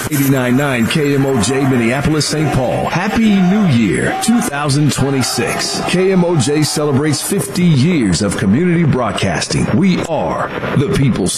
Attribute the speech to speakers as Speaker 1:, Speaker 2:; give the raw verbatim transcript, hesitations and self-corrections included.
Speaker 1: eighty-nine point nine K M O J Minneapolis, Saint Paul. Happy New Year two thousand twenty-six. K M O J celebrates fifty years of community broadcasting. We are the people's